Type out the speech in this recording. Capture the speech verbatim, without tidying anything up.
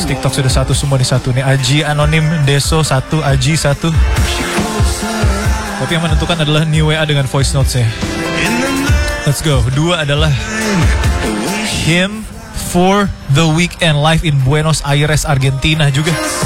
TikTok sudah satu semua di satu nih. Aji Anonim Deso satu, Aji satu. Tapi yang menentukan adalah new W A dengan voice notes-nya. Let's go. Dua adalah Him for the Weekend live in Buenos Aires, Argentina juga.